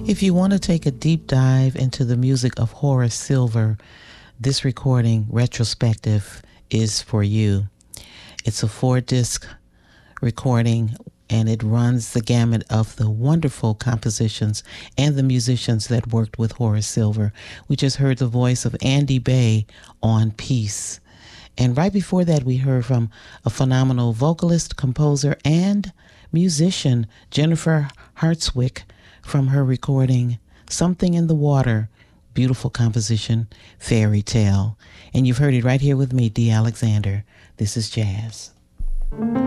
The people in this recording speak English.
If you want to take a deep dive into the music of Horace Silver, this recording, Retrospective, is for you. It's a 4-disc recording, and it runs the gamut of the wonderful compositions and the musicians that worked with Horace Silver. We just heard the voice of Andy Bay on Peace. And right before that, we heard from a phenomenal vocalist, composer, and musician, Jennifer Hartswick, from her recording, Something in the Water, beautiful composition, Fairy Tale. And you've heard it right here with me, Dee Alexander. This is Jazz.